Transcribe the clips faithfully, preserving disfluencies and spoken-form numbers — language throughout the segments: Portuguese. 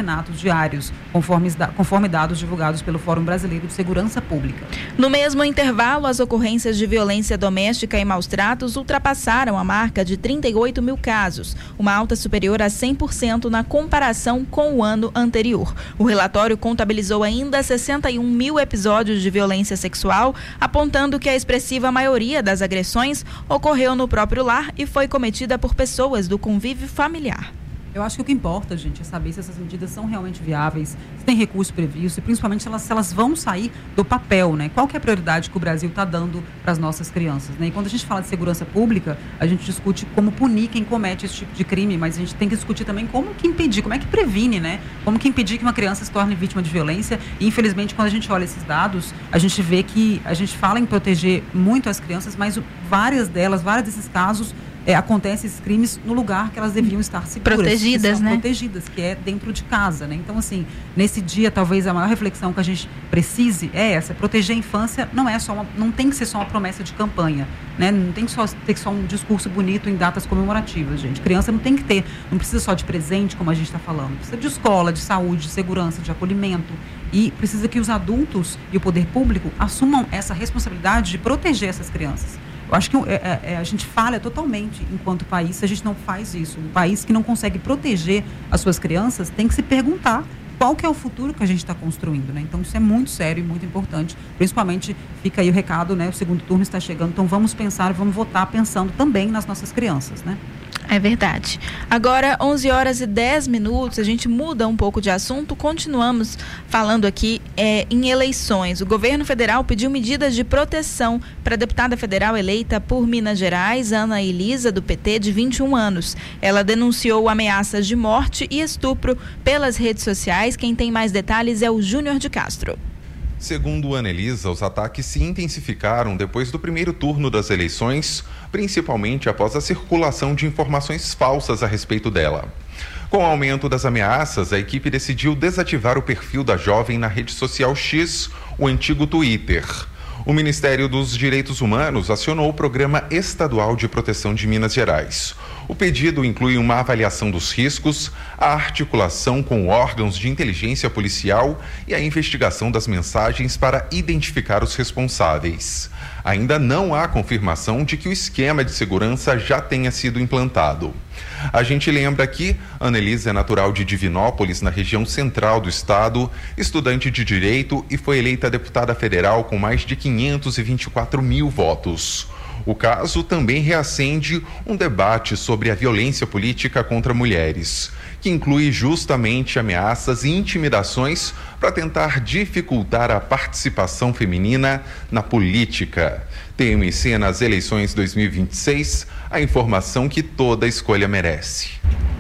assassinatos diários, conforme, conforme dados divulgados pelo Fórum Brasileiro de Segurança Pública. No mesmo intervalo, as ocorrências de violência doméstica e maus-tratos ultrapassaram a marca de trinta e oito mil casos, uma alta superior a cem por cento na comparação com o ano anterior. O relatório contabilizou ainda sessenta e um mil episódios de violência sexual, apontando que a expressiva maioria das agressões ocorreu no próprio lar e foi cometida por pessoas do convívio familiar. Eu acho que o que importa, gente, é saber se essas medidas são realmente viáveis, se tem recurso previsto e principalmente se elas, se elas vão sair do papel, né? Qual que é a prioridade que o Brasil está dando para as nossas crianças, né? E quando a gente fala de segurança pública, a gente discute como punir quem comete esse tipo de crime, mas a gente tem que discutir também como que impedir, como é que previne, né? Como que impedir que uma criança se torne vítima de violência. E infelizmente, quando a gente olha esses dados, a gente vê que a gente fala em proteger muito as crianças, mas várias delas, vários desses casos, É, acontecem esses crimes no lugar que elas deviam estar seguras. Protegidas, né? Protegidas, que é dentro de casa, né? Então, assim, nesse dia, talvez a maior reflexão que a gente precise é essa. Proteger a infância não é só uma, não tem que ser só uma promessa de campanha, né? Não tem que só ter só um discurso bonito em datas comemorativas, gente. Criança não tem que ter, não precisa só de presente, como a gente está falando. Precisa de escola, de saúde, de segurança, de acolhimento. E precisa que os adultos e o poder público assumam essa responsabilidade de proteger essas crianças. Eu acho que é, é, a gente falha totalmente enquanto país se a gente não faz isso. Um país que não consegue proteger as suas crianças tem que se perguntar qual que é o futuro que a gente está construindo, né? Então isso é muito sério e muito importante. Principalmente, fica aí o recado, né? O segundo turno está chegando, então vamos pensar, vamos votar pensando também nas nossas crianças, né? É verdade. Agora, onze horas e dez minutos, a gente muda um pouco de assunto, continuamos falando aqui é, em eleições. O governo federal pediu medidas de proteção para a deputada federal eleita por Minas Gerais, Ana Elisa, do P T, de vinte e um anos. Ela denunciou ameaças de morte e estupro pelas redes sociais. Quem tem mais detalhes é o Júnior de Castro. Segundo Ana Elisa, os ataques se intensificaram depois do primeiro turno das eleições, principalmente após a circulação de informações falsas a respeito dela. Com o aumento das ameaças, a equipe decidiu desativar o perfil da jovem na rede social X, o antigo Twitter. O Ministério dos Direitos Humanos acionou o Programa Estadual de Proteção de Minas Gerais. O pedido inclui uma avaliação dos riscos, a articulação com órgãos de inteligência policial e a investigação das mensagens para identificar os responsáveis. Ainda não há confirmação de que o esquema de segurança já tenha sido implantado. A gente lembra que Ana Elisa é natural de Divinópolis, na região central do estado, estudante de Direito e foi eleita deputada federal com mais de quinhentos e vinte e quatro mil votos. O caso também reacende um debate sobre a violência política contra mulheres, que inclui justamente ameaças e intimidações para tentar dificultar a participação feminina na política. Tenho em cena nas eleições dois mil e vinte e seis a informação que toda escolha merece.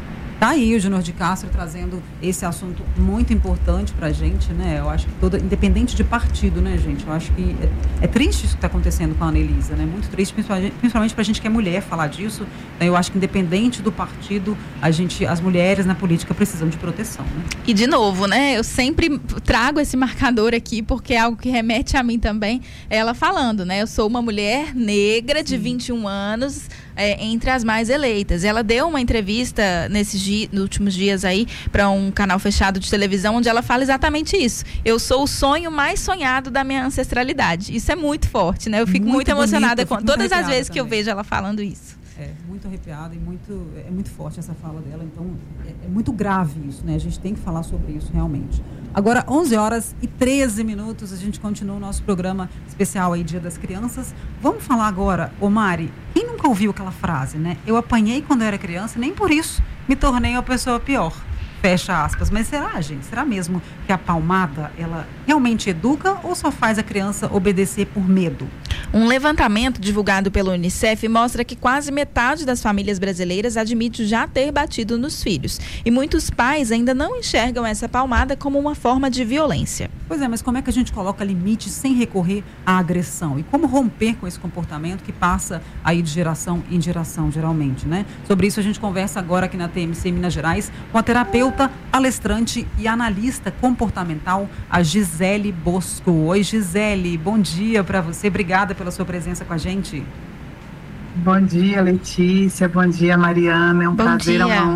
Tá aí o Júnior de Castro trazendo esse assunto muito importante pra gente, né? Eu acho que toda, independente de partido, né, gente? Eu acho que é, é triste isso que está acontecendo com a Ana Elisa, né? Muito triste, principalmente, principalmente pra gente que é mulher falar disso. Né? Eu acho que independente do partido, a gente, as mulheres na política precisam de proteção, né? E de novo, né? Eu sempre trago esse marcador aqui porque é algo que remete a mim também. Ela falando, né? Eu sou uma mulher negra de vinte e um anos, é, entre as mais eleitas. Ela deu uma entrevista nesses dias, nos últimos dias aí, para um canal fechado de televisão, onde ela fala exatamente isso. Eu sou o sonho mais sonhado da minha ancestralidade. Isso é muito forte, né? Eu fico muito, muito emocionada bonito, com todas as vezes também que eu vejo ela falando isso. É muito arrepiada e muito, é muito forte essa fala dela, então é, é muito grave isso, né? A gente tem que falar sobre isso realmente. Agora, onze horas e treze minutos, a gente continua o nosso programa especial aí, Dia das Crianças. Vamos falar agora, ô Mari, quem nunca ouviu aquela frase, né? Eu apanhei quando eu era criança, nem por isso me tornei uma pessoa pior. Fecha aspas. Mas será, gente? Será mesmo que a palmada, ela realmente educa ou só faz a criança obedecer por medo? Um levantamento divulgado pelo Unicef mostra que quase metade das famílias brasileiras admite já ter batido nos filhos. E muitos pais ainda não enxergam essa palmada como uma forma de violência. Pois é, mas como é que a gente coloca limites sem recorrer à agressão? E como romper com esse comportamento que passa aí de geração em geração, geralmente, né? Sobre isso a gente conversa agora aqui na T M C Minas Gerais com a terapeuta, palestrante e analista comportamental, a Gisele Bosco. Oi, Gisele, bom dia para você. Obrigada pela sua presença com a gente. Bom dia, Letícia. Bom dia, Mariana. É um bom prazer, dia. é uma honra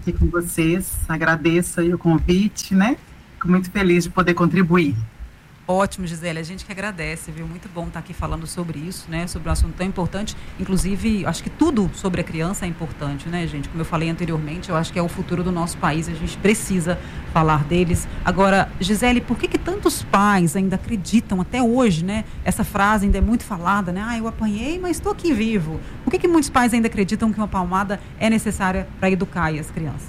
aqui com vocês, agradeço aí o convite, né? Fico muito feliz de poder contribuir. Ótimo, Gisele, a gente que agradece, viu? Muito bom estar aqui falando sobre isso, né? Sobre um assunto tão importante. Inclusive, acho que tudo sobre a criança é importante, né, gente? Como eu falei anteriormente, eu acho que é o futuro do nosso país, a gente precisa falar deles. Agora, Gisele, por que que tantos pais ainda acreditam até hoje, né? Essa frase ainda é muito falada, né? Ah, eu apanhei, mas estou aqui vivo. Por que que muitos pais ainda acreditam que uma palmada é necessária para educar as crianças?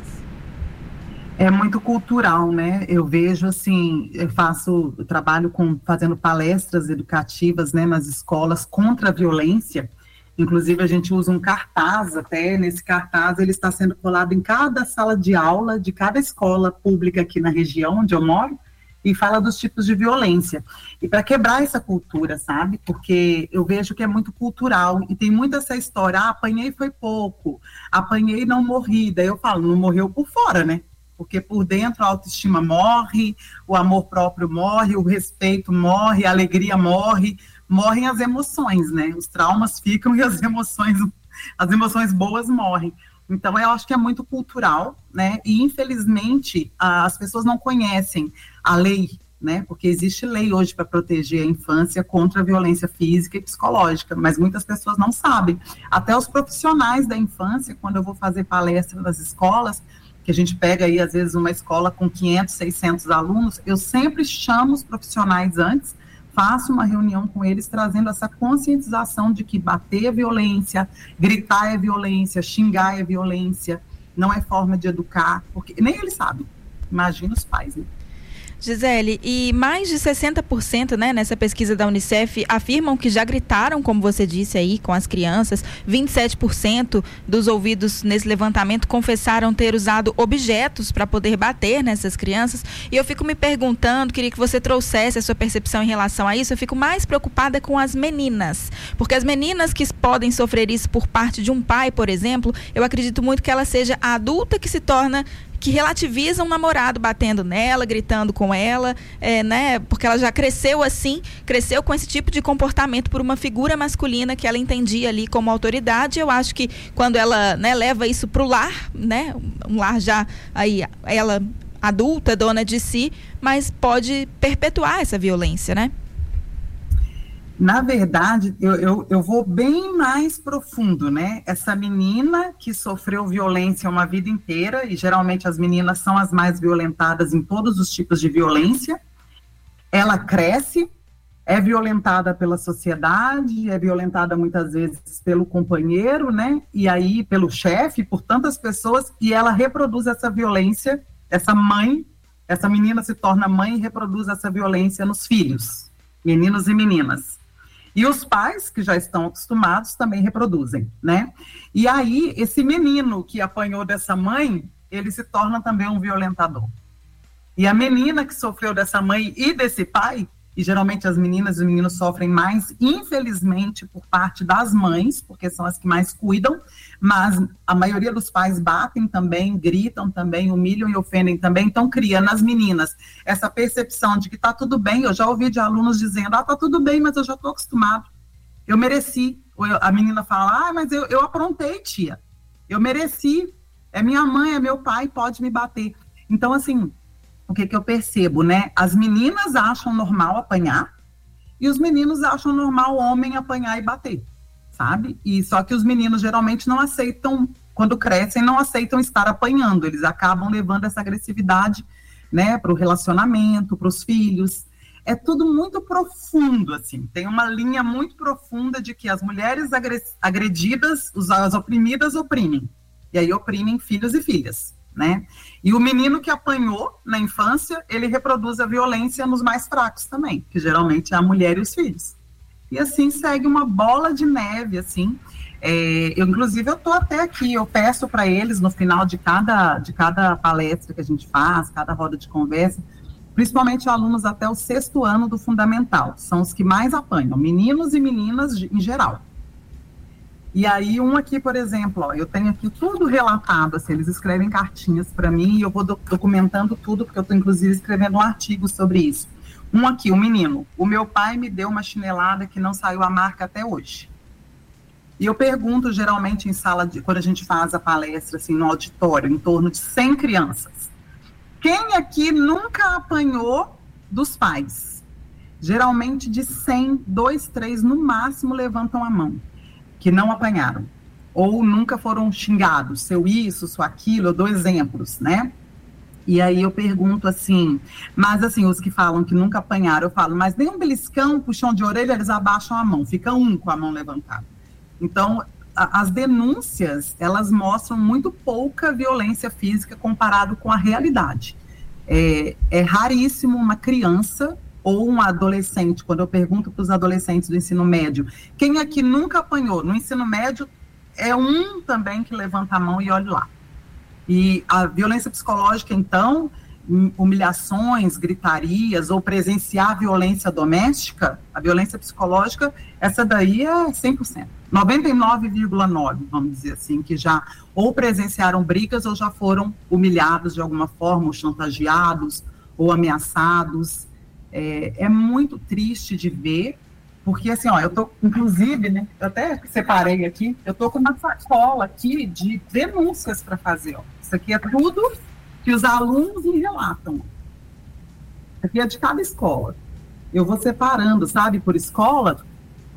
É muito cultural, né? Eu vejo assim, eu faço, eu trabalho com, fazendo palestras educativas, né, nas escolas contra a violência. Inclusive a gente usa um cartaz até, nesse cartaz ele está sendo colado em cada sala de aula de cada escola pública aqui na região onde eu moro, e fala dos tipos de violência. E para quebrar essa cultura, sabe? Porque eu vejo que é muito cultural, e tem muito essa história, ah, apanhei foi pouco, apanhei e não morri. Daí eu falo, não morreu por fora, né? Porque por dentro a autoestima morre, o amor próprio morre, o respeito morre, a alegria morre, morrem as emoções, né? Os traumas ficam e as emoções, as emoções boas morrem. Então, eu acho que é muito cultural, né? E, infelizmente, as pessoas não conhecem a lei, né? Porque existe lei hoje para proteger a infância contra a violência física e psicológica, mas muitas pessoas não sabem. Até os profissionais da infância, quando eu vou fazer palestra nas escolas, que a gente pega aí, às vezes, uma escola com quinhentos, seiscentos alunos, eu sempre chamo os profissionais antes, faço uma reunião com eles, trazendo essa conscientização de que bater é violência, gritar é violência, xingar é violência, não é forma de educar, porque nem eles sabem, imagina os pais, né? Gisele, e mais de sessenta por cento, né, nessa pesquisa da Unicef afirmam que já gritaram, como você disse aí, com as crianças. vinte e sete por cento dos ouvidos nesse levantamento confessaram ter usado objetos para poder bater nessas crianças. E eu fico me perguntando, queria que você trouxesse a sua percepção em relação a isso. Eu fico mais preocupada com as meninas, porque as meninas que podem sofrer isso por parte de um pai, por exemplo, eu acredito muito que ela seja a adulta que se torna, que relativiza um namorado batendo nela, gritando com ela, é, né? Porque ela já cresceu assim, cresceu com esse tipo de comportamento por uma figura masculina que ela entendia ali como autoridade. Eu acho que quando ela, né, leva isso para o lar, né? Um lar já aí, ela adulta, dona de si, mas pode perpetuar essa violência, né? Na verdade, eu, eu, eu vou bem mais profundo, né? Essa menina que sofreu violência uma vida inteira, e geralmente as meninas são as mais violentadas em todos os tipos de violência, ela cresce, é violentada pela sociedade, é violentada muitas vezes pelo companheiro, né? E aí pelo chefe, por tantas pessoas, e ela reproduz essa violência, essa mãe, essa menina se torna mãe e reproduz essa violência nos filhos, meninos e meninas. E os pais, que já estão acostumados, também reproduzem, né? E aí, esse menino que apanhou dessa mãe, ele se torna também um violentador. E a menina que sofreu dessa mãe e desse pai, e geralmente as meninas e os meninos sofrem mais, infelizmente, por parte das mães, porque são as que mais cuidam, mas a maioria dos pais batem também, gritam também, humilham e ofendem também, então cria nas meninas essa percepção de que tá tudo bem. Eu já ouvi de alunos dizendo, ah, tá tudo bem, mas eu já tô acostumado, eu mereci. Ou eu, a menina fala, ah, mas eu, eu aprontei, tia, eu mereci, é minha mãe, é meu pai, pode me bater. Então, assim, o que que eu percebo, né? As meninas acham normal apanhar e os meninos acham normal o homem apanhar e bater, sabe? E só que os meninos geralmente não aceitam, quando crescem, não aceitam estar apanhando. Eles acabam levando essa agressividade, né, para o relacionamento, para os filhos. É tudo muito profundo, assim. Tem uma linha muito profunda de que as mulheres agredidas, as oprimidas, oprimem. E aí oprimem filhos e filhas, né? E o menino que apanhou na infância, ele reproduz a violência nos mais fracos também, que geralmente é a mulher e os filhos. E assim segue uma bola de neve, assim. É, eu, inclusive, eu estou até aqui, eu peço para eles, no final de cada, de cada palestra que a gente faz, cada roda de conversa, principalmente alunos até o sexto ano do fundamental, são os que mais apanham, meninos e meninas em geral. E aí, um aqui, por exemplo, ó, eu tenho aqui tudo relatado, assim, eles escrevem cartinhas para mim e eu vou do- documentando tudo, porque eu estou, inclusive, escrevendo um artigo sobre isso. Um aqui, um menino, o meu pai me deu uma chinelada que não saiu a marca até hoje. E eu pergunto, geralmente, em sala de... Quando a gente faz a palestra, assim, no auditório, em torno de cem crianças. Quem aqui nunca apanhou dos pais? Geralmente, de cem, dois, três, no máximo, levantam a mão. Que não apanharam. Ou nunca foram xingados. Seu isso, seu aquilo. Eu dou exemplos, né? E aí eu pergunto assim... Mas, assim, os que falam que nunca apanharam, eu falo, mas nem um beliscão, puxão de orelha, eles abaixam a mão. Fica um com a mão levantada. Então, a, as denúncias, elas mostram muito pouca violência física comparado com a realidade. É, é raríssimo uma criança ou um adolescente, quando eu pergunto para os adolescentes do ensino médio, quem aqui nunca apanhou? No ensino médio, é um também que levanta a mão e olha lá. E a violência psicológica, então, humilhações, gritarias, ou presenciar violência doméstica, a violência psicológica, essa daí é cem por cento. noventa e nove vírgula nove por cento, vamos dizer assim, que já ou presenciaram brigas ou já foram humilhados de alguma forma, ou chantageados, ou ameaçados. É, é muito triste de ver, porque assim, ó, eu tô, inclusive, né, eu até separei aqui, eu tô com uma sacola aqui de denúncias para fazer, ó. Isso aqui é tudo que os alunos me relatam. Aqui é de cada escola. Eu vou separando, sabe, por escola,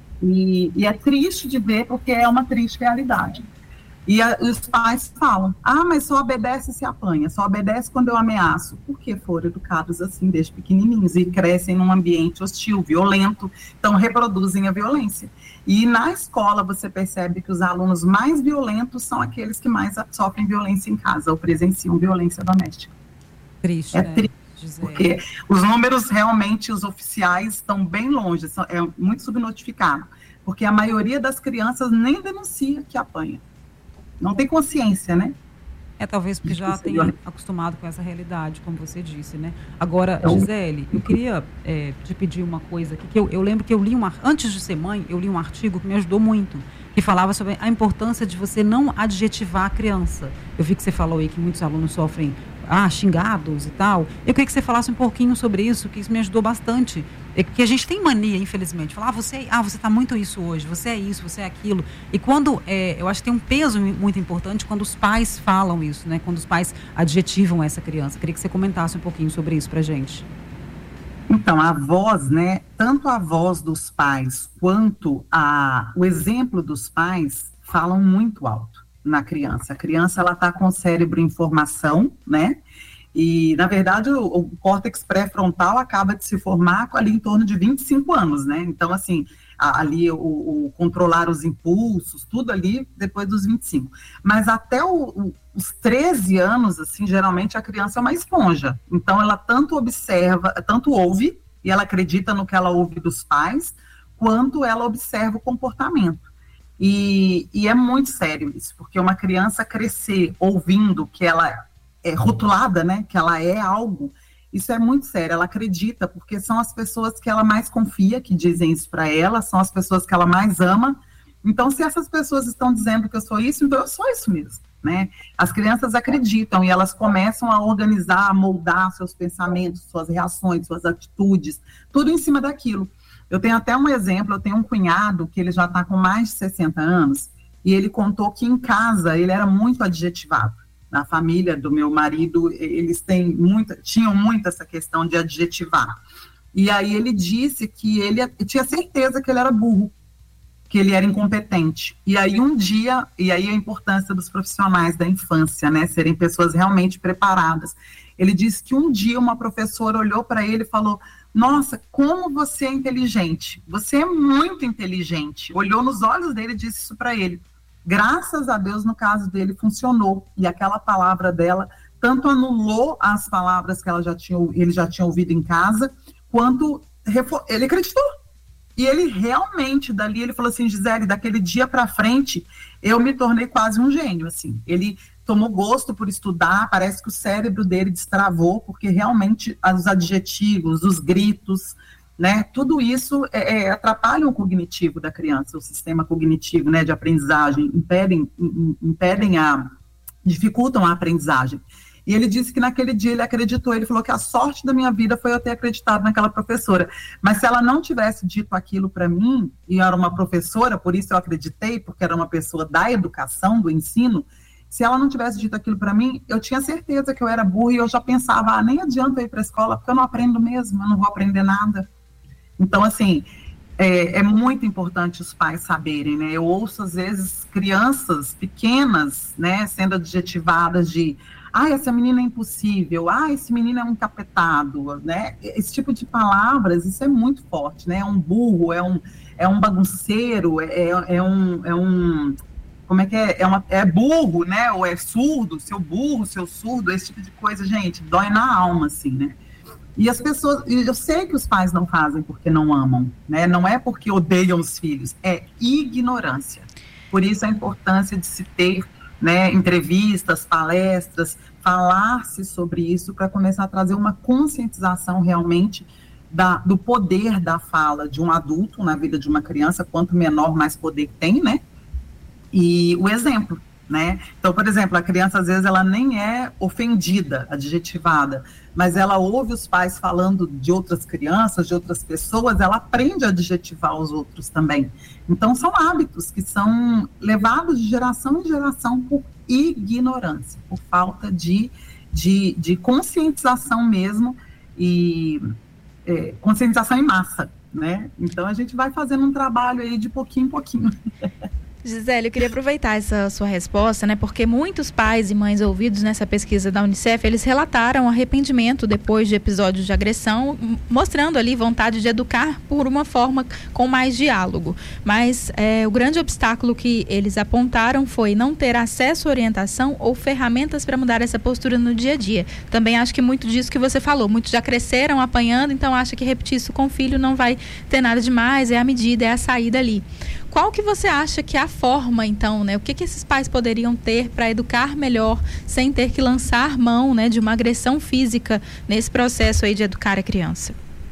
e, e é triste de ver, porque é uma triste realidade. E a, os pais falam, ah, mas só obedece se apanha, só obedece quando eu ameaço. Porque foram educados assim desde pequenininhos e crescem num ambiente hostil, violento, então reproduzem a violência. E na escola você percebe que os alunos mais violentos são aqueles que mais sofrem violência em casa ou presenciam violência doméstica. Triste, é né? triste, porque os números realmente, os oficiais, estão bem longe, são, é muito subnotificado, porque a maioria das crianças nem denuncia que apanha. Não tem consciência, né? É, talvez porque já tenha acostumado com essa realidade, como você disse, né? Agora, Gisele, eu queria é, te pedir uma coisa aqui, que eu, eu lembro que eu li um, antes de ser mãe, eu li um artigo que me ajudou muito, que falava sobre a importância de você não adjetivar a criança. Eu vi que você falou aí que muitos alunos sofrem ah, xingados e tal. Eu queria que você falasse um pouquinho sobre isso, que isso me ajudou bastante. É que a gente tem mania, infelizmente, falar, ah, você ah, você está muito isso hoje, você é isso, você é aquilo. E quando, é, eu acho que tem um peso muito importante quando os pais falam isso, né? Quando os pais adjetivam essa criança. Eu queria que você comentasse um pouquinho sobre isso pra gente. Então, a voz, né? Tanto a voz dos pais quanto a, o exemplo dos pais falam muito alto na criança. A criança, ela está com o cérebro em formação, né? E, na verdade, o, o córtex pré-frontal acaba de se formar ali em torno de vinte e cinco anos, né? Então, assim, a, ali o, o controlar os impulsos, tudo ali depois dos vinte e cinco. Mas até o, o, os treze anos, assim, geralmente a criança é uma esponja. Então, ela tanto observa, tanto ouve, e ela acredita no que ela ouve dos pais, quanto ela observa o comportamento. E, e é muito sério isso, porque uma criança crescer ouvindo que ela é rotulada, né, que ela é algo, isso é muito sério, ela acredita, porque são as pessoas que ela mais confia, que dizem isso para ela, são as pessoas que ela mais ama. Então, se essas pessoas estão dizendo que eu sou isso, então eu sou isso mesmo, né? As crianças acreditam e elas começam a organizar, a moldar seus pensamentos, suas reações, suas atitudes, tudo em cima daquilo. Eu tenho até um exemplo, eu tenho um cunhado que ele já está com mais de sessenta anos, e ele contou que em casa ele era muito adjetivado. Na família do meu marido, eles têm muita, tinham muito essa questão de adjetivar. E aí ele disse que ele tinha certeza que ele era burro, que ele era incompetente. E aí um dia, e aí a importância dos profissionais da infância, né, serem pessoas realmente preparadas. Ele disse que um dia uma professora olhou para ele e falou: nossa, como você é inteligente, você é muito inteligente. Olhou nos olhos dele e disse isso para ele. Graças a Deus, no caso dele, funcionou. E aquela palavra dela tanto anulou as palavras que ela já tinha, ele já tinha ouvido em casa, quanto ele acreditou. E ele realmente, dali, ele falou assim: Gisele, daquele dia para frente, eu me tornei quase um gênio, assim. Ele tomou gosto por estudar, parece que o cérebro dele destravou, porque realmente os adjetivos, os gritos, né, tudo isso é, é, atrapalha o cognitivo da criança, o sistema cognitivo, né, de aprendizagem, impedem, impedem a, dificultam a aprendizagem. E ele disse que naquele dia ele acreditou, ele falou que a sorte da minha vida foi eu ter acreditado naquela professora. Mas se ela não tivesse dito aquilo para mim, e era uma professora, por isso eu acreditei, porque era uma pessoa da educação, do ensino, se ela não tivesse dito aquilo para mim, eu tinha certeza que eu era burra e eu já pensava, ah, nem adianta eu ir para a escola, porque eu não aprendo mesmo, eu não vou aprender nada. Então, assim, é, é muito importante os pais saberem, né? Eu ouço, às vezes, crianças pequenas, né, sendo adjetivadas de, ah, essa menina é impossível, ah, esse menino é um encapetado, né? Esse tipo de palavras, isso é muito forte, né? É um burro, é um, é um bagunceiro, é, é um... É um como é que é? É, uma, é burro, né? Ou é surdo, seu burro, seu surdo, esse tipo de coisa, gente, dói na alma, assim, né? E as pessoas, eu sei que os pais não fazem porque não amam, né? Não é porque odeiam os filhos, é ignorância. Por isso a importância de se ter, né, entrevistas, palestras, falar-se sobre isso para começar a trazer uma conscientização realmente da, do poder da fala de um adulto na vida de uma criança, quanto menor, mais poder tem, né? E o exemplo, né? Então, por exemplo, a criança, às vezes, ela nem é ofendida, adjetivada, mas ela ouve os pais falando de outras crianças, de outras pessoas, ela aprende a adjetivar os outros também. Então, são hábitos que são levados de geração em geração por ignorância, por falta de, de, de conscientização mesmo, e é, conscientização em massa, né? Então, a gente vai fazendo um trabalho aí de pouquinho em pouquinho. Gisele, eu queria aproveitar essa sua resposta, né? Porque muitos pais e mães ouvidos nessa pesquisa da Unicef, eles relataram arrependimento depois de episódios de agressão, mostrando ali vontade de educar por uma forma com mais diálogo. Mas é, o grande obstáculo que eles apontaram foi não ter acesso à orientação ou ferramentas para mudar essa postura no dia a dia. Também acho que muito disso que você falou, muitos já cresceram apanhando, então acha que repetir isso com o filho não vai ter nada demais, é a medida, é a saída ali. Qual que você acha que é a forma, então, né? O que, que esses pais poderiam ter para educar melhor, sem ter que lançar mão, né, de uma agressão física nesse processo aí de educar a criança?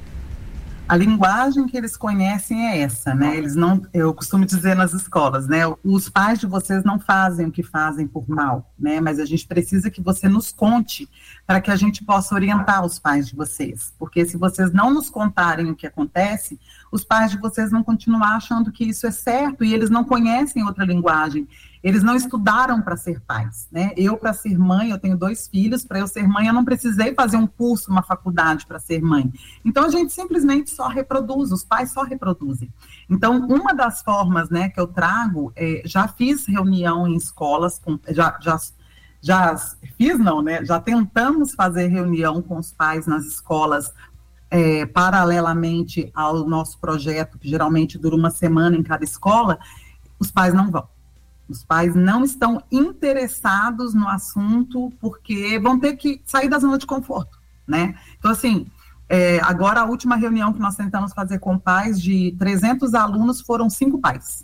A linguagem que eles conhecem é essa, né? Eles não, eu costumo dizer nas escolas, né? Os pais de vocês não fazem o que fazem por mal, né? Mas a gente precisa que você nos conte para que a gente possa orientar os pais de vocês. Porque se vocês não nos contarem o que acontece, os pais de vocês vão continuar achando que isso é certo e eles não conhecem outra linguagem. Eles não estudaram para ser pais, né? Eu, para ser mãe, eu tenho dois filhos, para eu ser mãe, eu não precisei fazer um curso, uma faculdade para ser mãe. Então, a gente simplesmente só reproduz, os pais só reproduzem. Então, uma das formas, né, que eu trago, é, já fiz reunião em escolas, com, já, já, já fiz não, né? Já tentamos fazer reunião com os pais nas escolas, é, paralelamente ao nosso projeto, que geralmente dura uma semana em cada escola, os pais não vão. Os pais não estão interessados no assunto porque vão ter que sair da zona de conforto, né? Então, assim, é, agora a última reunião que nós tentamos fazer com pais, de trezentos alunos, foram cinco pais.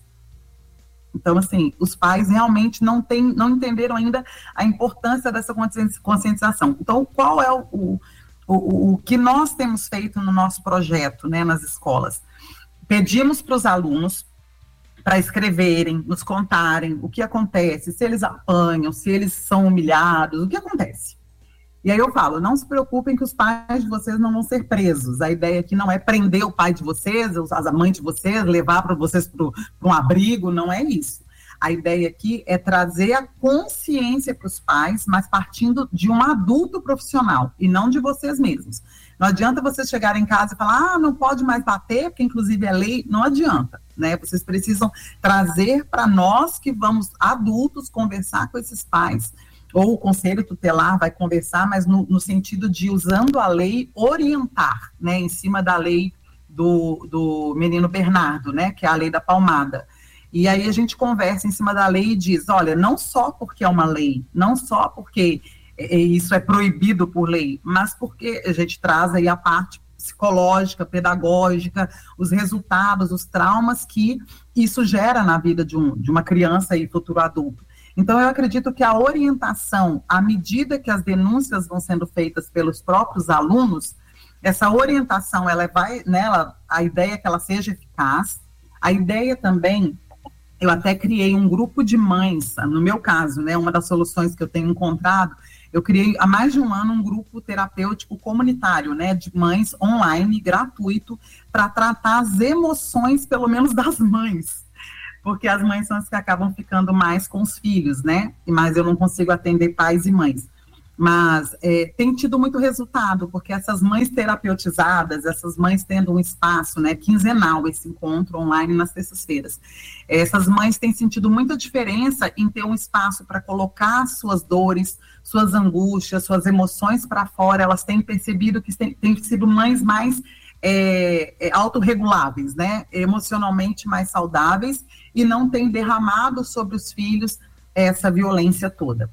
Então, assim, os pais realmente não, tem, não entenderam ainda a importância dessa conscientização. Então, qual é o, o, o, o que nós temos feito no nosso projeto, né, nas escolas? Pedimos para os alunos para escreverem, nos contarem o que acontece, se eles apanham, se eles são humilhados, o que acontece. E aí eu falo, não se preocupem que os pais de vocês não vão ser presos. A ideia aqui não é prender o pai de vocês, a mãe de vocês, levar para vocês para um abrigo, não é isso. A ideia aqui é trazer a consciência para os pais, mas partindo de um adulto profissional, e não de vocês mesmos. Não adianta vocês chegarem em casa e falar, ah, não pode mais bater, porque inclusive é lei, não adianta, né? Vocês precisam trazer para nós que vamos, adultos, conversar com esses pais, ou o conselho tutelar vai conversar, mas no, no sentido de, usando a lei, orientar, né, em cima da lei do, do menino Bernardo, né, que é a lei da palmada. E aí a gente conversa em cima da lei e diz, olha, não só porque é uma lei, não só porque isso é proibido por lei, mas porque a gente traz aí a parte psicológica, pedagógica, os resultados, os traumas que isso gera na vida de, um, de uma criança e futuro adulto. Então, eu acredito que a orientação, à medida que as denúncias vão sendo feitas pelos próprios alunos, essa orientação, ela vai, né, ela, a ideia é que ela seja eficaz. A ideia também, eu até criei um grupo de mães, no meu caso, né, uma das soluções que eu tenho encontrado, eu criei há mais de um ano um grupo terapêutico comunitário, né, de mães online, gratuito, para tratar as emoções, pelo menos das mães, porque as mães são as que acabam ficando mais com os filhos, né, mas eu não consigo atender pais e mães. Mas é, tem tido muito resultado, porque essas mães terapeutizadas, essas mães tendo um espaço, né, quinzenal, esse encontro online nas terças-feiras, essas mães têm sentido muita diferença em ter um espaço para colocar suas dores, suas angústias, suas emoções para fora. Elas têm percebido que têm, têm sido mães mais é, é, autorreguláveis, né, emocionalmente mais saudáveis, e não têm derramado sobre os filhos essa violência toda.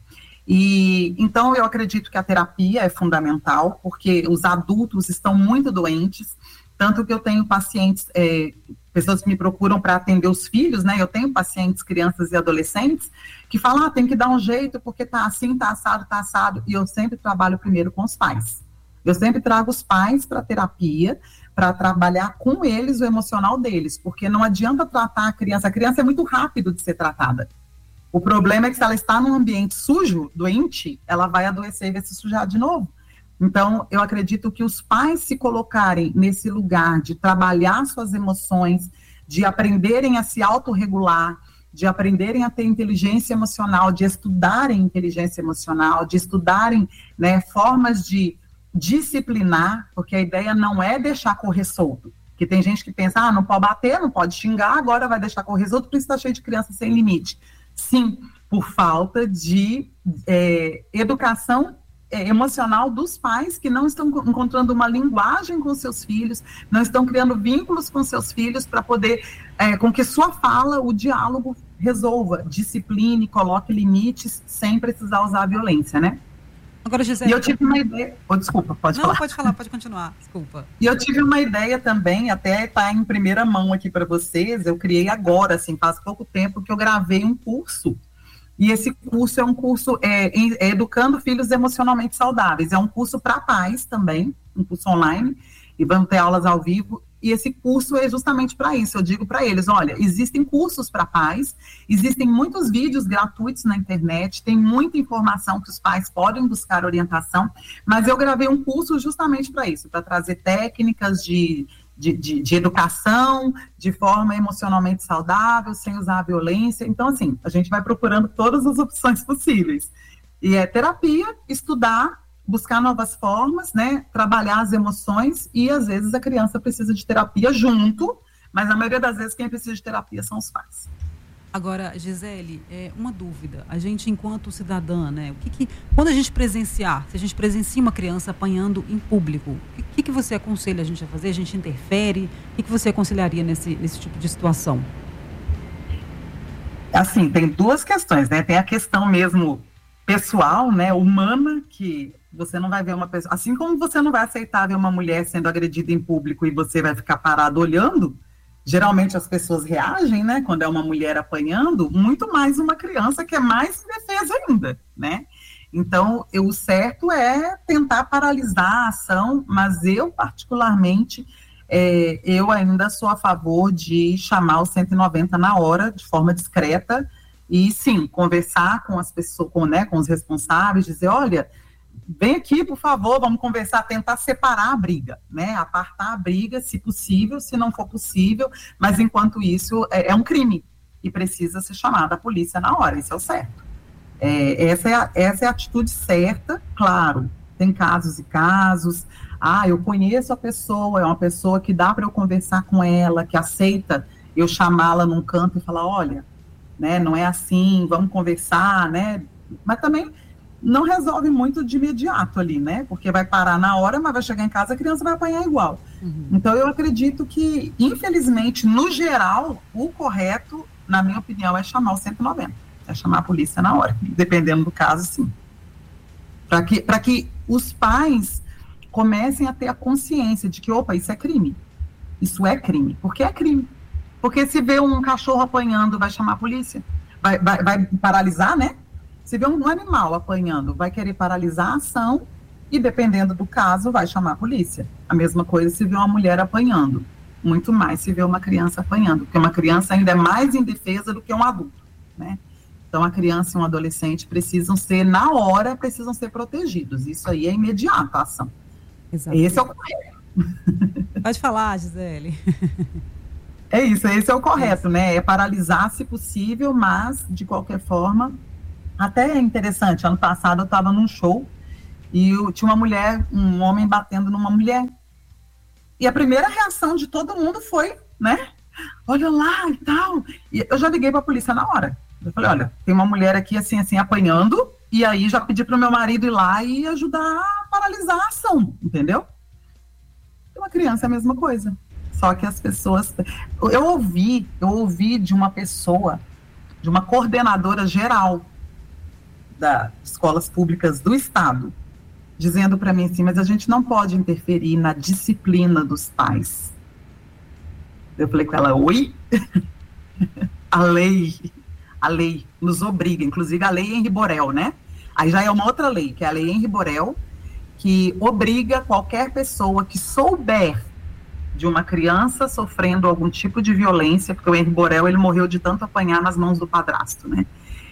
E, então, eu acredito que a terapia é fundamental, porque os adultos estão muito doentes, tanto que eu tenho pacientes, é, pessoas que me procuram para atender os filhos, né, eu tenho pacientes, crianças e adolescentes, que falam, ah, tem que dar um jeito, porque tá assim, tá assado, tá assado, e eu sempre trabalho primeiro com os pais. Eu sempre trago os pais para a terapia, para trabalhar com eles o emocional deles, porque não adianta tratar a criança, a criança é muito rápido de ser tratada. O problema é que se ela está num ambiente sujo, doente, ela vai adoecer e vai se sujar de novo. Então, eu acredito que os pais se colocarem nesse lugar de trabalhar suas emoções, de aprenderem a se autorregular, de aprenderem a ter inteligência emocional, de estudarem inteligência emocional, de estudarem, né, formas de disciplinar, porque a ideia não é deixar correr solto. Porque tem gente que pensa, ah, não pode bater, não pode xingar, agora vai deixar correr solto, porque está cheio de criança sem limite. Sim, por falta de é, educação é, emocional dos pais, que não estão encontrando uma linguagem com seus filhos, não estão criando vínculos com seus filhos para poder, é, com que sua fala, o diálogo resolva, discipline, coloque limites, sem precisar usar a violência, né? Agora, Gisele... E eu tive uma ideia... Oh, desculpa, pode não, falar. Não, pode falar, pode continuar, desculpa. E eu tive uma ideia também, até está em primeira mão aqui para vocês, eu criei agora, assim, faz pouco tempo que eu gravei um curso, e esse curso é um curso é, é Educando Filhos Emocionalmente Saudáveis, é um curso para pais também, um curso online, e vamos ter aulas ao vivo, e esse curso é justamente para isso. Eu digo para eles, olha, existem cursos para pais, existem muitos vídeos gratuitos na internet, tem muita informação que os pais podem buscar orientação, mas eu gravei um curso justamente para isso, para trazer técnicas de, de, de, de educação, de forma emocionalmente saudável, sem usar a violência. Então, assim, a gente vai procurando todas as opções possíveis. E é terapia, estudar, buscar novas formas, né, trabalhar as emoções, e às vezes a criança precisa de terapia junto, mas na maioria das vezes quem precisa de terapia são os pais. Agora, Gisele, é uma dúvida, a gente enquanto cidadã, né, o que que, quando a gente presenciar, se a gente presencia uma criança apanhando em público, o que que você aconselha a gente a fazer? A gente interfere? O que que você aconselharia nesse, nesse tipo de situação? Assim, tem duas questões, né, tem a questão mesmo pessoal, né, humana, que você não vai ver uma pessoa, assim como você não vai aceitar ver uma mulher sendo agredida em público e você vai ficar parado olhando, geralmente as pessoas reagem, né, quando é uma mulher apanhando, muito mais uma criança que é mais indefesa ainda, né, então eu, o certo é tentar paralisar a ação, mas eu particularmente, é, eu ainda sou a favor de chamar o cento e noventa na hora, de forma discreta, e sim, conversar com as pessoas, com, né, com os responsáveis, dizer, olha, vem aqui, por favor, vamos conversar, tentar separar a briga, né, apartar a briga, se possível, se não for possível, mas enquanto isso é, é um crime e precisa ser chamada a polícia na hora, isso é o certo. É, essa, é a, essa é a atitude certa, claro, tem casos e casos, ah, eu conheço a pessoa, é uma pessoa que dá para eu conversar com ela, que aceita eu chamá-la num canto e falar, olha, né, não é assim, vamos conversar, né, mas também não resolve muito de imediato ali, né, porque vai parar na hora, mas vai chegar em casa, a criança vai apanhar igual. Uhum. Então, eu acredito que, infelizmente, no geral, o correto, na minha opinião, é chamar o cento e noventa, é chamar a polícia na hora, dependendo do caso, sim. Para que, para que os pais comecem a ter a consciência de que, opa, isso é crime, isso é crime, porque é crime. Porque se vê um cachorro apanhando, vai chamar a polícia? Vai, vai, vai paralisar, né? Se vê um animal apanhando, vai querer paralisar a ação e, dependendo do caso, vai chamar a polícia. A mesma coisa se vê uma mulher apanhando. Muito mais se vê uma criança apanhando, porque uma criança ainda é mais indefesa do que um adulto, né? Então, a criança e um adolescente precisam ser, na hora, precisam ser protegidos. Isso aí é imediato a ação. Exato. Esse é o correto. Pode falar, Gisele. É isso, esse é o correto, isso. né? É paralisar se possível, mas, de qualquer forma, até é interessante. Ano passado eu estava num show e eu, tinha uma mulher, um homem batendo numa mulher. E a primeira reação de todo mundo foi, né? Olha lá e tal. E eu já liguei para a polícia na hora. Eu falei, olha, tem uma mulher aqui assim, assim, apanhando, e aí já pedi para o meu marido ir lá e ajudar a paralisar a ação, entendeu? Uma criança é a mesma coisa. Só que as pessoas... Eu ouvi, eu ouvi de uma pessoa, de uma coordenadora geral das escolas públicas do estado, dizendo para mim assim, mas a gente não pode interferir na disciplina dos pais. Eu falei com ela, oi? A lei... A lei nos obriga, inclusive a lei Henri Borel, né? Aí já é uma outra lei, que é a lei Henri Borel, que obriga qualquer pessoa que souber de uma criança sofrendo algum tipo de violência, porque o Henri Borel, ele morreu de tanto apanhar nas mãos do padrasto, né?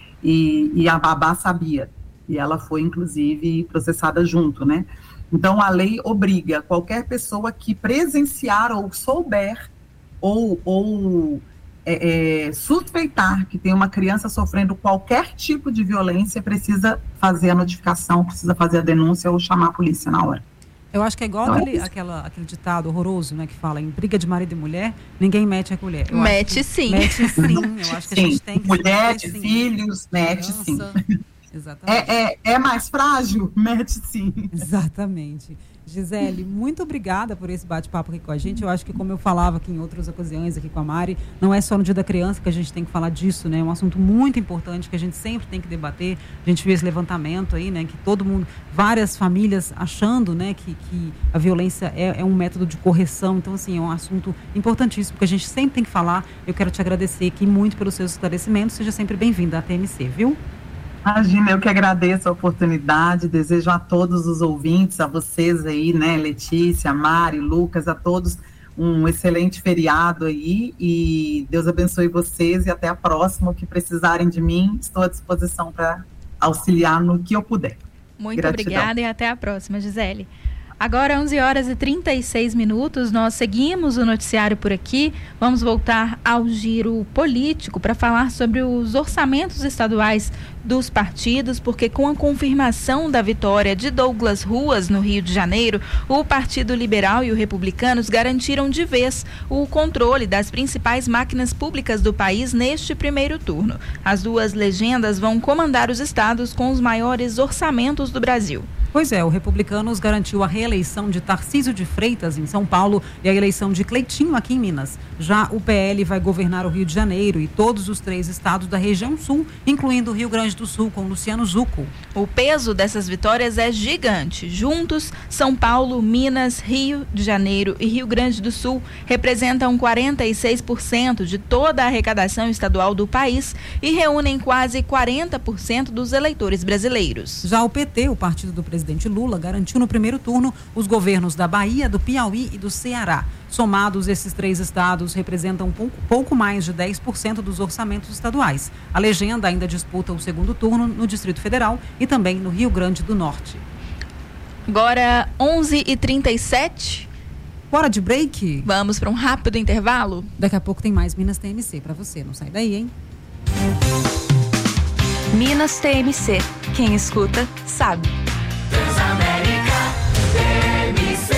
E, e a babá sabia, e ela foi, inclusive, processada junto, né? Então, a lei obriga qualquer pessoa que presenciar ou souber ou... ou É, é, suspeitar que tem uma criança sofrendo qualquer tipo de violência, precisa fazer a notificação, precisa fazer a denúncia ou chamar a polícia na hora. Eu acho que é igual então, aquele, é aquela, aquele ditado horroroso, né, que fala em briga de marido e mulher, ninguém mete a colher. Eu mete sim. Mete sim, eu acho que sim. a gente tem que... Mulher, de filhos, mete sim. Exatamente. É, é, é mais frágil? Mete sim. Exatamente. Gisele, muito obrigada por esse bate-papo aqui com a gente. Eu acho que, como eu falava aqui em outras ocasiões aqui com a Mari, não é só no Dia da Criança que a gente tem que falar disso, né? É um assunto muito importante que a gente sempre tem que debater. A gente viu esse levantamento aí, né? Que todo mundo, várias famílias achando, né? Que, que a violência é, é um método de correção. Então, assim, é um assunto importantíssimo que a gente sempre tem que falar. Eu quero te agradecer aqui muito pelos seus esclarecimentos. Seja sempre bem-vinda à T M C, viu? Imagina, eu que agradeço a oportunidade, desejo a todos os ouvintes, a vocês aí, né, Letícia, Mari, Lucas, a todos um excelente feriado aí e Deus abençoe vocês e até a próxima. O que precisarem de mim, estou à disposição para auxiliar no que eu puder. Muito Gratidão. Obrigada e até a próxima, Gisele. Agora, onze horas e trinta e seis minutos, nós seguimos o noticiário por aqui. Vamos voltar ao giro político para falar sobre os orçamentos estaduais dos partidos, porque com a confirmação da vitória de Douglas Ruas no Rio de Janeiro, o Partido Liberal e o Republicanos garantiram de vez o controle das principais máquinas públicas do país neste primeiro turno. As duas legendas vão comandar os estados com os maiores orçamentos do Brasil. Pois é, o Republicanos garantiu a reeleição de Tarcísio de Freitas em São Paulo e a eleição de Cleitinho aqui em Minas. Já o P L vai governar o Rio de Janeiro e todos os três estados da região sul, incluindo o Rio Grande do Sul, com Luciano Zucco. O peso dessas vitórias é gigante. Juntos, São Paulo, Minas, Rio de Janeiro e Rio Grande do Sul representam quarenta e seis por cento de toda a arrecadação estadual do país e reúnem quase quarenta por cento dos eleitores brasileiros. Já o P T, o partido do presidente presidente Lula, garantiu no primeiro turno os governos da Bahia, do Piauí e do Ceará. Somados, esses três estados representam pouco, pouco mais de dez por cento dos orçamentos estaduais. A legenda ainda disputa o segundo turno no Distrito Federal e também no Rio Grande do Norte. Agora, onze e trinta e sete. Bora de break? Vamos para um rápido intervalo? Daqui a pouco tem mais Minas T M C para você. Não sai daí, hein? Minas T M C. Quem escuta, sabe. Transamérica T M C.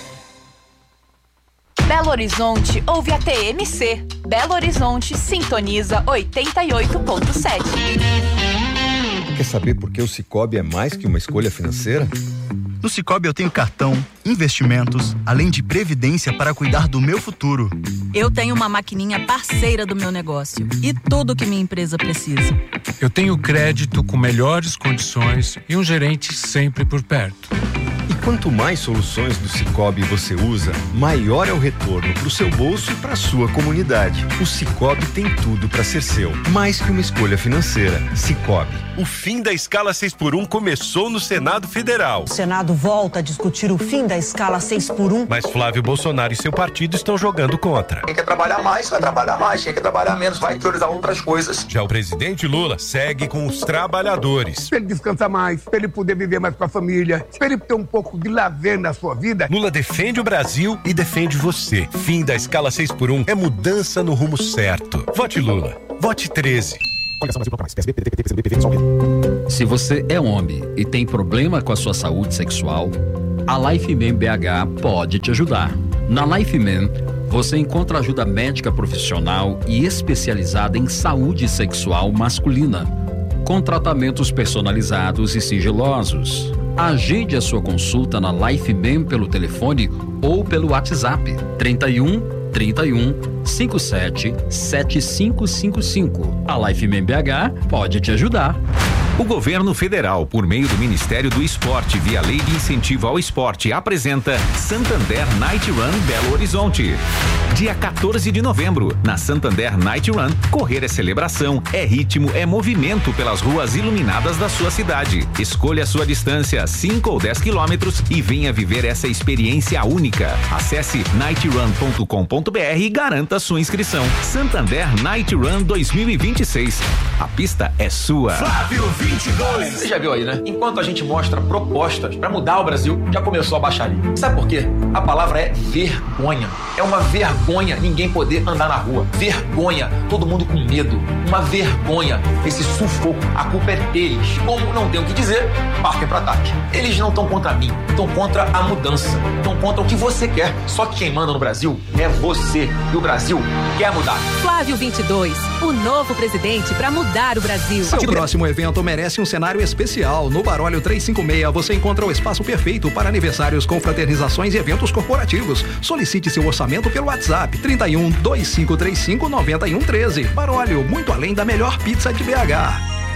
Belo Horizonte ouve a T M C. Belo Horizonte sintoniza oitenta e oito ponto sete. Quer saber por que o Sicoob é mais que uma escolha financeira? No Sicoob eu tenho cartão, investimentos, além de previdência para cuidar do meu futuro. Eu tenho uma maquininha parceira do meu negócio e tudo que minha empresa precisa. Eu tenho crédito com melhores condições e um gerente sempre por perto. E quanto mais soluções do Sicoob você usa, maior é o retorno para o seu bolso e para a sua comunidade. O Sicoob tem tudo para ser seu, mais que uma escolha financeira. Sicoob. O fim da escala seis por um começou no Senado Federal. O Senado volta a discutir o fim da escala seis por um. Mas Flávio Bolsonaro e seu partido estão jogando contra. Quem quer trabalhar mais, vai trabalhar mais. Quem quer trabalhar menos, vai priorizar outras coisas. Já o presidente Lula segue com os trabalhadores. Pra ele descansar mais, pra ele poder viver mais com a família, pra ele ter um pouco de lazer na sua vida. Lula defende o Brasil e defende você. Fim da escala seis por um é mudança no rumo certo. Vote Lula. Vote treze. Se você é homem e tem problema com a sua saúde sexual, a Lifeman B H pode te ajudar. Na Lifeman, você encontra ajuda médica profissional e especializada em saúde sexual masculina, com tratamentos personalizados e sigilosos. Agende a sua consulta na Lifeman pelo telefone ou pelo WhatsApp trinta e um, trinta e um, cinquenta e sete, setenta e cinco cinquenta e cinco. A Lifeman B H pode te ajudar. O governo federal, por meio do Ministério do Esporte, via Lei de Incentivo ao Esporte, apresenta Santander Night Run Belo Horizonte. Dia quatorze de novembro, na Santander Night Run, correr é celebração, é ritmo, é movimento pelas ruas iluminadas da sua cidade. Escolha a sua distância, cinco ou dez quilômetros, e venha viver essa experiência única. Acesse night run ponto com ponto b r e garanta sua inscrição. Santander Night Run dois mil e vinte e seis. A pista é sua. Flávio vinte e dois. Você já viu aí, né? Enquanto a gente mostra propostas pra mudar o Brasil, já começou a baixaria. Sabe por quê? A palavra é vergonha. É uma vergonha ninguém poder andar na rua. Vergonha. Todo mundo com medo. Uma vergonha. Esse sufoco. A culpa é deles. Como não tem o que dizer, partem pro ataque. Eles não estão contra mim. Estão contra a mudança. Estão contra o que você quer. Só que quem manda no Brasil é você. E o Brasil quer mudar. Flávio vinte e dois. O novo presidente pra mudar o Brasil. Seu próximo evento merece um cenário especial. No Barólio trezentos e cinquenta e seis você encontra o espaço perfeito para aniversários, confraternizações e eventos corporativos. Solicite seu orçamento pelo WhatsApp trinta e um, dois cinco três cinco, nove um um três. Barólio, muito além da melhor pizza de B H.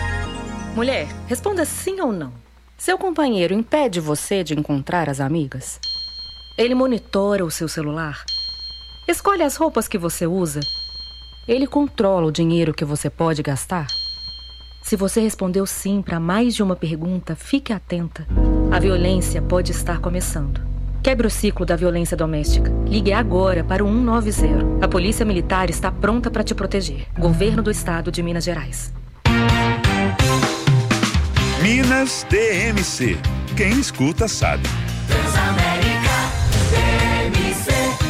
Mulher, responda sim ou não. Seu companheiro impede você de encontrar as amigas? Ele monitora o seu celular? Escolhe as roupas que você usa? Ele controla o dinheiro que você pode gastar? Se você respondeu sim para mais de uma pergunta, fique atenta. A violência pode estar começando. Quebre o ciclo da violência doméstica. Ligue agora para o cento e noventa. A Polícia Militar está pronta para te proteger. Governo do Estado de Minas Gerais. Minas D M C. Quem escuta sabe. Transamérica D M C.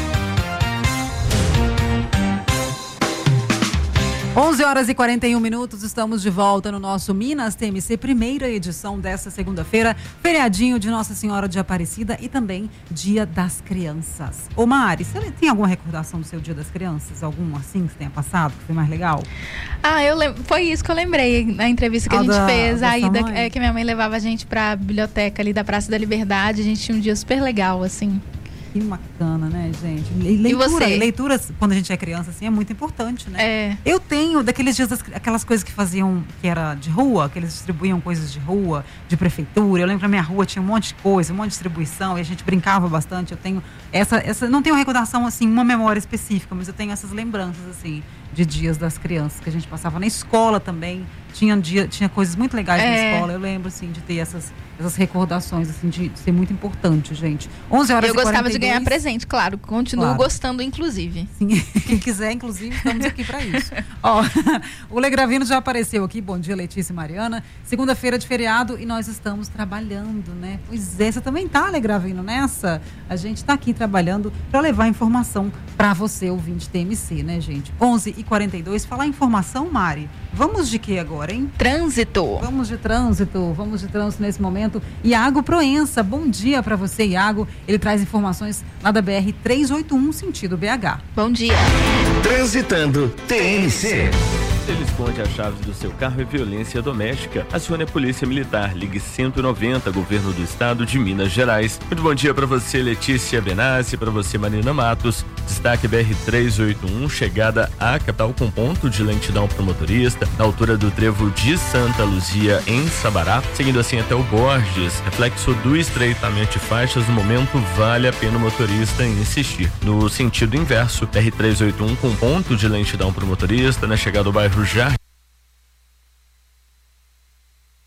onze horas e quarenta e um minutos, estamos de volta no nosso Minas T M C, primeira edição dessa segunda-feira, feriadinho de Nossa Senhora de Aparecida e também Dia das Crianças. Ô Mari, você tem alguma recordação do seu Dia das Crianças? Algum assim que você tenha passado, que foi mais legal? Ah, eu lem... foi isso que eu lembrei na entrevista que ah, a gente da, fez, a ida, é, que minha mãe levava a gente pra biblioteca ali da Praça da Liberdade, a gente tinha um dia super legal, assim. Que bacana, né, gente? Leitura, e você? Leituras, quando a gente é criança, assim, é muito importante, né? É. Eu tenho, daqueles dias, das, aquelas coisas que faziam, que era de rua, que eles distribuíam coisas de rua, de prefeitura. Eu lembro que na minha rua tinha um monte de coisa, um monte de distribuição, e a gente brincava bastante. Eu tenho essa, essa não tenho recordação, assim, uma memória específica, mas eu tenho essas lembranças, assim, de dias das crianças, que a gente passava na escola também. Tinha, dia, tinha coisas muito legais é. na escola. Eu lembro, assim, de ter essas, essas recordações, assim, de, de ser muito importante, gente. onze horas Eu e gostava quarenta e dois. de ganhar presente, claro. Continuo claro. gostando, inclusive. Sim, quem quiser, inclusive, estamos aqui para isso. Ó, o Legravino já apareceu aqui. Bom dia, Letícia e Mariana. Segunda-feira de feriado e nós estamos trabalhando, né? Pois é, você também tá, Legravino, nessa? A gente está aqui trabalhando para levar informação para você, ouvinte T M C, né, gente? onze e quarenta e dois. Falar informação, Mari. Vamos de quê agora, hein? Trânsito. Vamos de trânsito, vamos de trânsito nesse momento. Iago Proença, bom dia para você, Iago. Ele traz informações lá da B R trezentos e oitenta e um, sentido B H. Bom dia. Transitando T M C. Se ele esconde as chaves do seu carro é violência doméstica. Acione a Polícia Militar. Ligue cento e noventa, Governo do Estado de Minas Gerais. Muito bom dia para você, Letícia Benassi, para você, Marina Matos. Destaque B R trezentos e oitenta e um, chegada à capital com ponto de lentidão para o motorista, na altura do trevo de Santa Luzia, em Sabará. Seguindo assim até o Borges, reflexo do estreitamento de faixas, no momento vale a pena o motorista insistir. No sentido inverso, B R trezentos e oitenta e um com ponto de lentidão para o motorista, na chegada ao bairro Jardim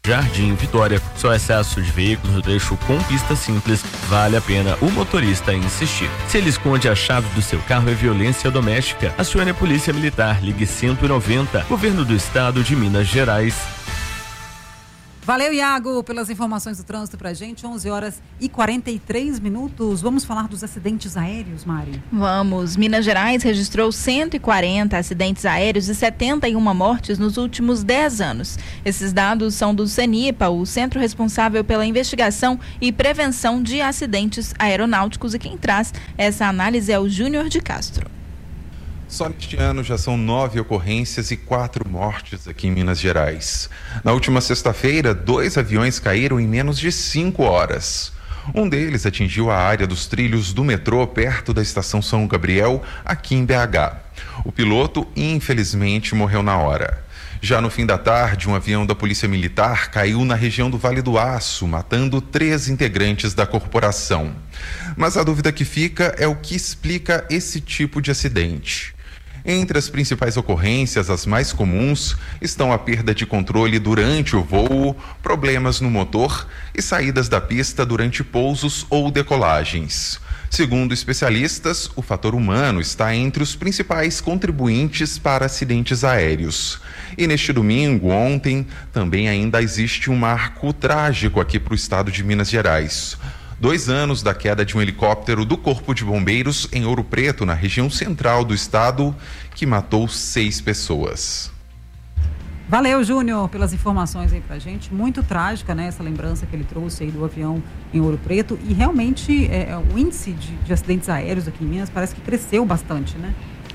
Jardim Vitória. Só excesso de veículos no trecho com pista simples, vale a pena o motorista insistir. Se ele esconde a chave do seu carro é violência doméstica. Acione a Polícia Militar, ligue cento e noventa, Governo do Estado de Minas Gerais. Valeu, Iago, pelas informações do trânsito pra gente. onze horas e quarenta e três minutos. Vamos falar dos acidentes aéreos, Mari? Vamos. Minas Gerais registrou cento e quarenta acidentes aéreos e setenta e uma mortes nos últimos dez anos. Esses dados são do CENIPA, o centro responsável pela investigação e prevenção de acidentes aeronáuticos, e quem traz essa análise é o Júnior de Castro. Só neste ano já são nove ocorrências e quatro mortes aqui em Minas Gerais. Na última sexta-feira, dois aviões caíram em menos de cinco horas. Um deles atingiu a área dos trilhos do metrô perto da estação São Gabriel, aqui em B H. O piloto, infelizmente, morreu na hora. Já no fim da tarde, um avião da Polícia Militar caiu na região do Vale do Aço, matando três integrantes da corporação. Mas a dúvida que fica é o que explica esse tipo de acidente. Entre as principais ocorrências, as mais comuns, estão a perda de controle durante o voo, problemas no motor e saídas da pista durante pousos ou decolagens. Segundo especialistas, o fator humano está entre os principais contribuintes para acidentes aéreos. E neste domingo, ontem, também ainda existe um marco trágico aqui para o estado de Minas Gerais. Dois anos da queda de um helicóptero do Corpo de Bombeiros em Ouro Preto, na região central do estado, que matou seis pessoas. Valeu, Júnior, pelas informações aí pra gente. Muito trágica, né, essa lembrança que ele trouxe aí do avião em Ouro Preto. E realmente é, o índice de, de acidentes aéreos aqui em Minas parece que cresceu bastante, né?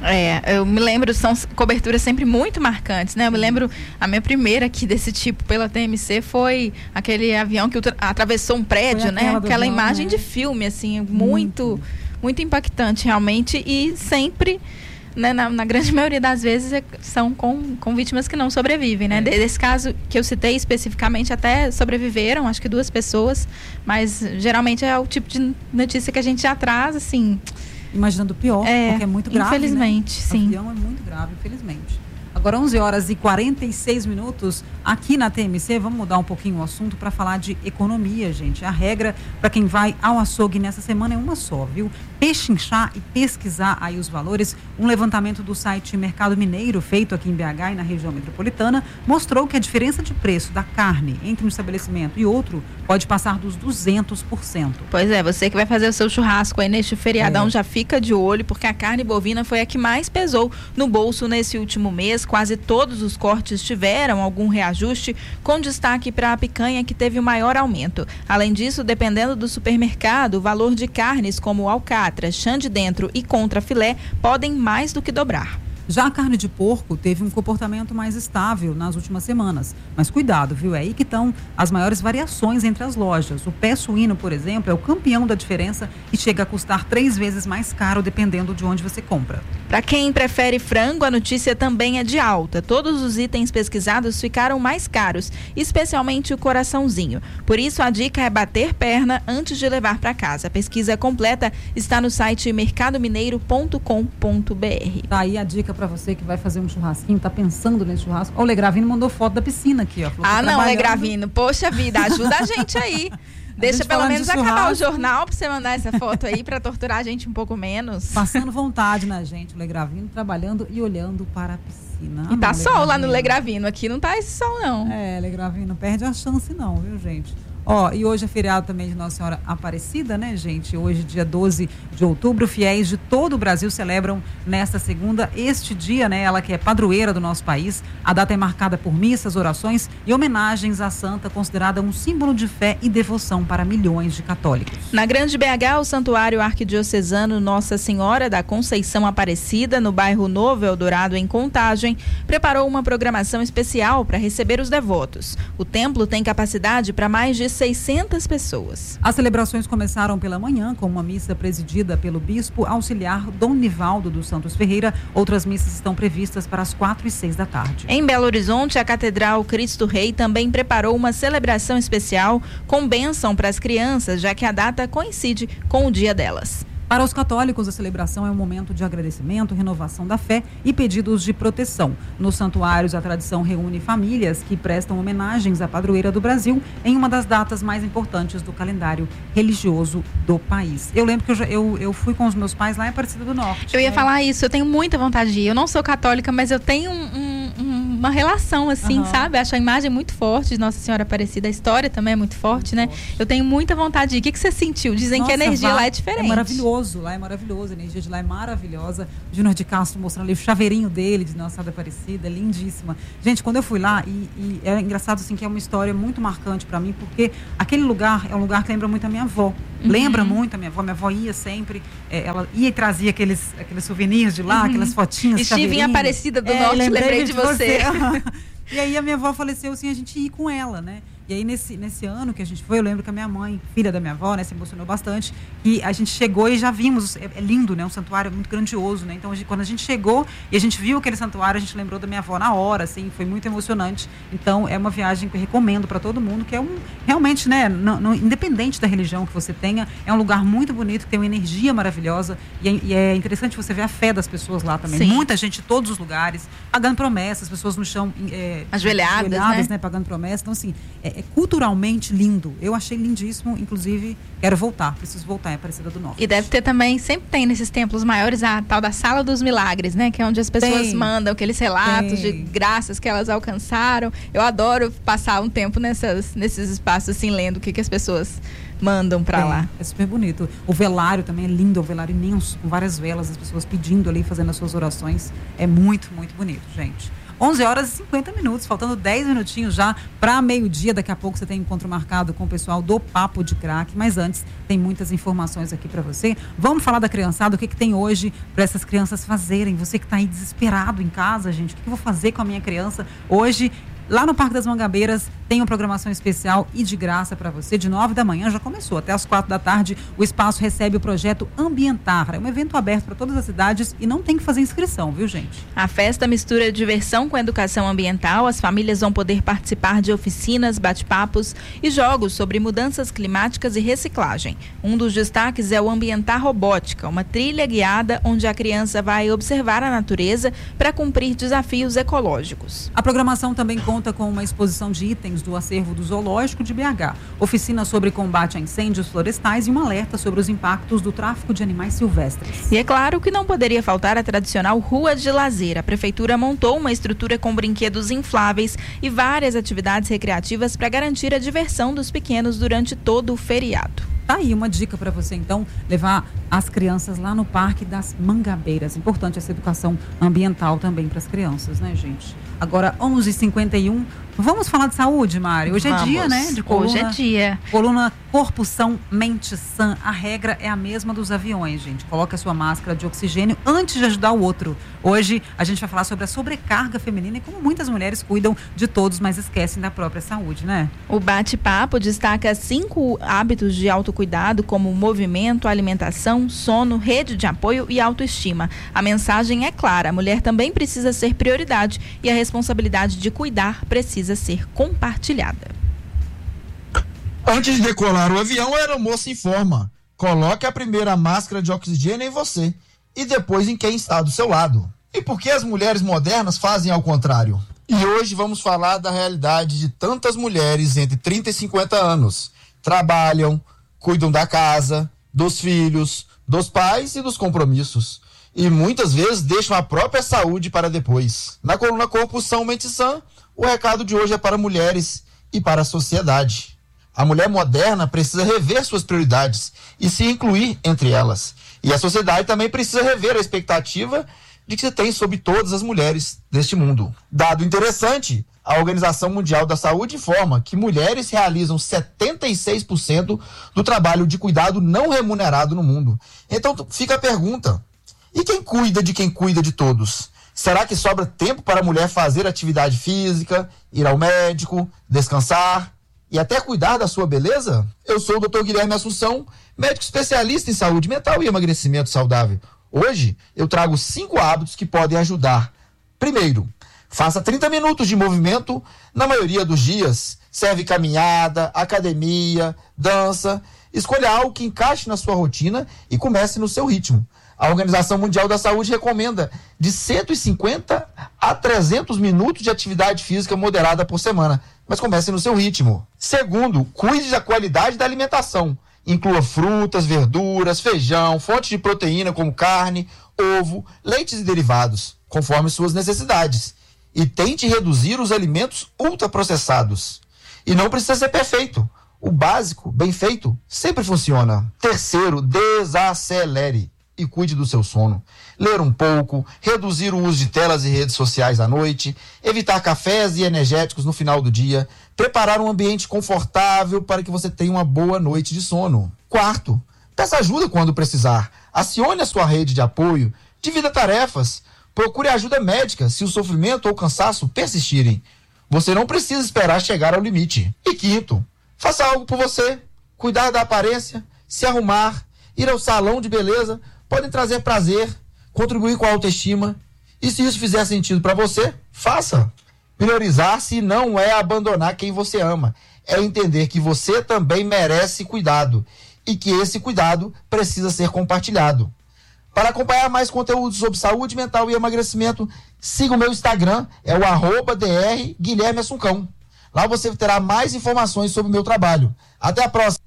É, eu me lembro, são coberturas sempre muito marcantes, né? Eu me lembro, a minha primeira aqui desse tipo pela T M C foi aquele avião que ultra, atravessou um prédio, né? Aquela avião, imagem, né, de filme, assim, muito, muito, muito impactante realmente, e sempre, né, na, na grande maioria das vezes é, são com, com vítimas que não sobrevivem, né? É. Desse caso que eu citei especificamente, até sobreviveram, acho que duas pessoas, mas geralmente é o tipo de notícia que a gente já traz, assim... Imaginando o pior, é, porque é muito grave, infelizmente, né? sim. O avião é muito grave, infelizmente. Agora, onze horas e quarenta e seis minutos, aqui na T M C, vamos mudar um pouquinho o assunto para falar de economia, gente. A regra para quem vai ao açougue nessa semana é uma só, viu? Pechinchar e pesquisar aí os valores. Um levantamento do site Mercado Mineiro, feito aqui em B H e na região metropolitana, mostrou que a diferença de preço da carne entre um estabelecimento e outro pode passar dos duzentos por cento. Pois é, você que vai fazer o seu churrasco aí neste feriadão, é. já fica de olho, porque a carne bovina foi a que mais pesou no bolso nesse último mês. Quase todos os cortes tiveram algum reajuste, com destaque para a picanha, que teve o maior aumento. Além disso, dependendo do supermercado, o valor de carnes como alcatra, chã de dentro e contrafilé podem mais do que dobrar. Já a carne de porco teve um comportamento mais estável nas últimas semanas. Mas cuidado, viu? É aí que estão as maiores variações entre as lojas. O pé suíno, por exemplo, é o campeão da diferença e chega a custar três vezes mais caro dependendo de onde você compra. Para quem prefere frango, a notícia também é de alta. Todos os itens pesquisados ficaram mais caros, especialmente o coraçãozinho. Por isso, a dica é bater perna antes de levar para casa. A pesquisa completa está no site mercado mineiro ponto com ponto b r. Tá aí a dica para você que vai fazer um churrasquinho, tá pensando nesse churrasco. Ó, o Legravino mandou foto da piscina aqui, ó. Ah, não, Legravino, poxa vida, ajuda a gente aí. Deixa pelo menos acabar o jornal pra você mandar essa foto aí, pra torturar a gente um pouco menos. Passando vontade na gente, o Legravino trabalhando e olhando para a piscina. E ah, tá não, sol Legravino. lá no Legravino, aqui não tá esse sol não. É, Legravino, não perde a chance não, viu, gente? Ó, e hoje é feriado também de Nossa Senhora Aparecida, né, gente? Hoje, dia doze de outubro, fiéis de todo o Brasil celebram nesta segunda este dia, né? Ela que é padroeira do nosso país. A data é marcada por missas, orações e homenagens à santa, considerada um símbolo de fé e devoção para milhões de católicos. Na Grande B H, o Santuário Arquidiocesano Nossa Senhora da Conceição Aparecida, no bairro Novo Eldorado, em Contagem, preparou uma programação especial para receber os devotos. O templo tem capacidade para mais de seiscentas pessoas. As celebrações começaram pela manhã com uma missa presidida pelo bispo auxiliar Dom Nivaldo dos Santos Ferreira. Outras missas estão previstas para as quatro e seis da tarde. Em Belo Horizonte, a Catedral Cristo Rei também preparou uma celebração especial com bênção para as crianças, já que a data coincide com o dia delas. Para os católicos, a celebração é um momento de agradecimento, renovação da fé e pedidos de proteção. Nos santuários, a tradição reúne famílias que prestam homenagens à padroeira do Brasil em uma das datas mais importantes do calendário religioso do país. Eu lembro que eu, já, eu, eu fui com os meus pais lá em Aparecida do Norte. Eu ia né? falar isso, eu tenho muita vontade de ir. Eu não sou católica, mas eu tenho um, um, uma relação, assim, uhum. sabe? Acho a imagem muito forte de Nossa Senhora Aparecida. A história também é muito forte, muito né? Forte. Eu tenho muita vontade de ir. O que, que você sentiu? Dizem Nossa, que a energia vá, lá é diferente. É maravilhoso. Lá é maravilhoso, a energia de lá é maravilhosa. O Júnior de Castro mostrando ali o chaveirinho dele de Nossa Senhora Aparecida, lindíssima. Gente, quando eu fui lá, e, e é engraçado assim que é uma história muito marcante para mim, porque aquele lugar é um lugar que lembra muito a minha avó. Uhum. Lembra muito a minha avó. Minha avó ia sempre, é, ela ia e trazia aqueles, aqueles souvenirs de lá, uhum. aquelas fotinhas. Estive em Aparecida do é, Norte, lembrei, lembrei de, de você. você. E aí a minha avó faleceu assim, a gente ia com ela, né? E aí, nesse, nesse ano que a gente foi, eu lembro que a minha mãe, filha da minha avó, né, se emocionou bastante. E a gente chegou e já vimos, é, é lindo, né? Um santuário muito grandioso, né? Então, a gente, quando a gente chegou e a gente viu aquele santuário, a gente lembrou da minha avó na hora, assim, foi muito emocionante. Então, é uma viagem que eu recomendo para todo mundo, que é um, realmente, né, não, não, independente da religião que você tenha, é um lugar muito bonito, que tem uma energia maravilhosa. E é, e é interessante você ver a fé das pessoas lá também. Sim. Muita gente de todos os lugares, pagando promessas, pessoas no chão, é, ajoelhadas, ajoelhadas né? né? Pagando promessas. Então, assim, é, é culturalmente lindo. Eu achei lindíssimo, inclusive quero voltar, preciso voltar em Aparecida do Norte. E deve ter também, sempre tem nesses templos maiores a tal da Sala dos Milagres, né? Que é onde as pessoas tem. mandam aqueles relatos tem. de graças que elas alcançaram. Eu adoro passar um tempo nessas, nesses espaços assim, lendo o que, que as pessoas mandam pra é, lá. É super bonito. O velário também é lindo, o velário imenso, com várias velas, as pessoas pedindo ali, fazendo as suas orações. É muito, muito bonito, gente. onze horas e cinquenta minutos, faltando dez minutinhos já para meio-dia. Daqui a pouco você tem encontro marcado com o pessoal do Papo de Crack, mas antes tem muitas informações aqui para você. Vamos falar da criançada, o que, que tem hoje para essas crianças fazerem. Você que está aí desesperado em casa, gente, o que, que eu vou fazer com a minha criança hoje? Lá no Parque das Mangabeiras tem uma programação especial e de graça para você. De nove da manhã já começou, até as quatro da tarde o espaço recebe o projeto Ambientar. É um evento aberto para todas as cidades e não tem que fazer inscrição, viu, gente? A festa mistura diversão com educação ambiental. As famílias vão poder participar de oficinas, bate-papos e jogos sobre mudanças climáticas e reciclagem. Um dos destaques é o Ambientar Robótica, uma trilha guiada onde a criança vai observar a natureza para cumprir desafios ecológicos. A programação também conta com uma exposição de itens do acervo do Zoológico de B H, oficina sobre combate a incêndios florestais e um alerta sobre os impactos do tráfico de animais silvestres. E é claro que não poderia faltar a tradicional Rua de Lazer. A prefeitura montou uma estrutura com brinquedos infláveis e várias atividades recreativas para garantir a diversão dos pequenos durante todo o feriado. Tá aí uma dica para você, então, levar as crianças lá no Parque das Mangabeiras. Importante essa educação ambiental também para as crianças, né, gente? Agora, onze e cinquenta e um. Vamos falar de saúde, Mari? Hoje Vamos. é dia, né? De coluna, Hoje é dia. Coluna Corpo São, Mente Sã. A regra é a mesma dos aviões, gente. Coloque a sua máscara de oxigênio antes de ajudar o outro. Hoje a gente vai falar sobre a sobrecarga feminina e como muitas mulheres cuidam de todos, mas esquecem da própria saúde, né? O bate-papo destaca cinco hábitos de autocuidado, como movimento, alimentação, sono, rede de apoio e autoestima. A mensagem é clara: a mulher também precisa ser prioridade e a responsabilidade de cuidar precisa ser compartilhada. Antes de decolar o avião, a aeromoça informa: coloque a primeira máscara de oxigênio em você e depois em quem está do seu lado. E por que as mulheres modernas fazem ao contrário? E hoje vamos falar da realidade de tantas mulheres entre trinta e cinquenta anos. Trabalham, cuidam da casa, dos filhos, dos pais e dos compromissos. E muitas vezes deixam a própria saúde para depois. Na coluna Corpo São, Mente Sã, o recado de hoje é para mulheres e para a sociedade. A mulher moderna precisa rever suas prioridades e se incluir entre elas. E a sociedade também precisa rever a expectativa de que se tem sobre todas as mulheres deste mundo. Dado interessante, a Organização Mundial da Saúde informa que mulheres realizam setenta e seis por cento do trabalho de cuidado não remunerado no mundo. Então fica a pergunta: e quem cuida de quem cuida de todos? Será que sobra tempo para a mulher fazer atividade física, ir ao médico, descansar e até cuidar da sua beleza? Eu sou o doutor Guilherme Assunção, médico especialista em saúde mental e emagrecimento saudável. Hoje eu trago cinco hábitos que podem ajudar. Primeiro, faça trinta minutos de movimento na maioria dos dias. Serve caminhada, academia, dança. Escolha algo que encaixe na sua rotina e comece no seu ritmo. A Organização Mundial da Saúde recomenda de cento e cinquenta a trezentos minutos de atividade física moderada por semana, mas comece no seu ritmo. Segundo, cuide da qualidade da alimentação. Inclua frutas, verduras, feijão, fontes de proteína como carne, ovo, leites e derivados, conforme suas necessidades. E tente reduzir os alimentos ultraprocessados. E não precisa ser perfeito. O básico, bem feito, sempre funciona. Terceiro, desacelere e cuide do seu sono. Ler um pouco, reduzir o uso de telas e redes sociais à noite, evitar cafés e energéticos no final do dia, preparar um ambiente confortável para que você tenha uma boa noite de sono. Quarto, peça ajuda quando precisar. Acione a sua rede de apoio, divida tarefas, procure ajuda médica se o sofrimento ou o cansaço persistirem. Você não precisa esperar chegar ao limite. E quinto, faça algo por você. Cuidar da aparência, se arrumar, ir ao salão de beleza podem trazer prazer, contribuir com a autoestima. E se isso fizer sentido para você, faça. Priorizar-se não é abandonar quem você ama. É entender que você também merece cuidado e que esse cuidado precisa ser compartilhado. Para acompanhar mais conteúdos sobre saúde mental e emagrecimento, siga o meu Instagram, é o arroba dr Guilherme Assuncão. Lá você terá mais informações sobre o meu trabalho. Até a próxima.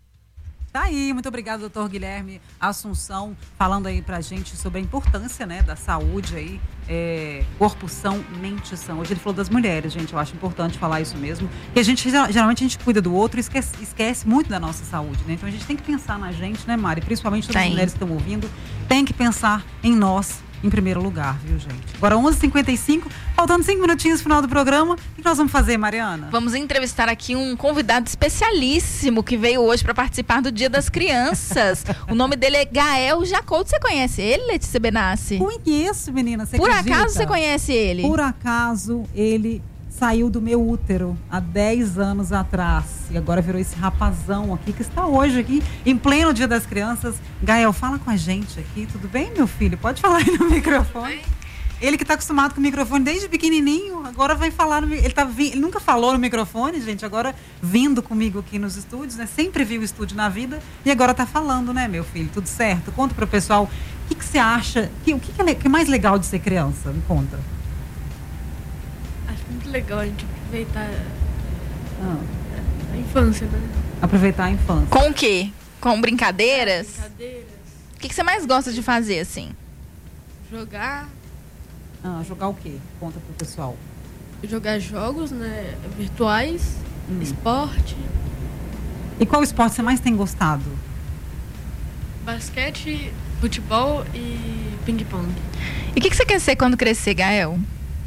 Tá aí, muito obrigado, doutor Guilherme Assunção, falando aí pra gente sobre a importância, né, da saúde aí, é, corpo são, mente são. Hoje ele falou das mulheres, gente, eu acho importante falar isso mesmo, que a gente, geralmente a gente cuida do outro e esquece, esquece muito da nossa saúde, né, então a gente tem que pensar na gente, né, Mari, principalmente todas as mulheres que estão ouvindo, tem que pensar em nós em primeiro lugar, viu, gente? Agora onze e cinquenta e cinco, faltando cinco minutinhos no final do programa. O que nós vamos fazer, Mariana? Vamos entrevistar aqui um convidado especialíssimo que veio hoje para participar do Dia das Crianças. O nome dele é Gael Jacob. Você conhece ele, Letícia Benassi? Conheço, menina. Você Por acredita? acaso você conhece ele? Por acaso ele saiu do meu útero há dez anos atrás e agora virou esse rapazão aqui que está hoje aqui em pleno Dia das Crianças. Gael, fala com a gente aqui, tudo bem, meu filho? Pode falar aí no microfone. Ele que está acostumado com o microfone desde pequenininho, agora vai falar no, ele, tá, ele nunca falou no microfone, gente, agora vindo comigo aqui nos estúdios, né? Sempre viu o estúdio na vida e agora está falando, né, meu filho? Tudo certo? Conta para o pessoal, o que, que você acha, que, o que, que é mais legal de ser criança? Me conta. Muito legal a gente aproveitar ah. a infância, né? Aproveitar a infância. Com o quê? Com brincadeiras? Brincadeiras. O que, que você mais gosta de fazer, assim? Jogar. Ah, jogar o quê? Conta pro pessoal. Jogar jogos, né? Virtuais, hum. esporte. E qual esporte você mais tem gostado? Basquete, futebol e ping-pong. E o que, que você quer ser quando crescer, Gael?